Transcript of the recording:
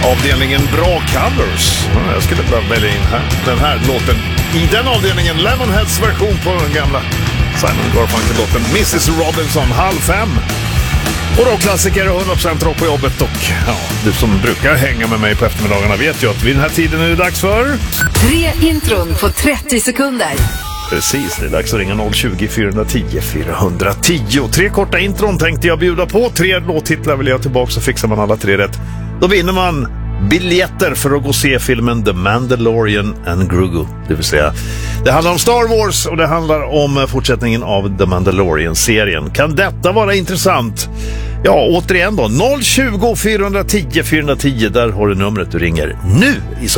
Avdelningen bra covers. Jag skulle bara välja in den här låten. I den avdelningen Lemonheads version på den gamla Simon Garfunkel-låten Mrs. Robinson, 4:30. Och då klassiker och 100% rock på jobbet. Och ja, du som brukar hänga med mig på eftermiddagarna vet ju att vid den här tiden är det dags för 3 intron på 30 sekunder. Precis, det är dags att ringa 020-410-410. 3 korta intron tänkte jag bjuda på. 3 låttitlar vill jag tillbaka, så fixar man alla 3 rätt. Då vinner man biljetter för att gå och se filmen The Mandalorian and Grogu. Det vill säga, det handlar om Star Wars och det handlar om fortsättningen av The Mandalorian-serien. Kan detta vara intressant? Ja, återigen då, 020-410-410, där har du numret du ringer nu i så